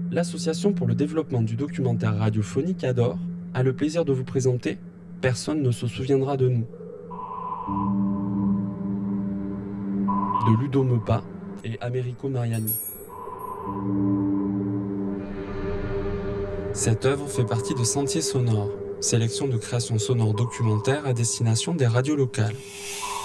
L'association pour le développement du documentaire radiophonique ADOR a le plaisir de vous présenter Personne ne se souviendra de nous, de Ludo Mepa et Americo Mariani. Cette œuvre fait partie de Sentiers sonores, sélection de créations sonores documentaires à destination des radios locales.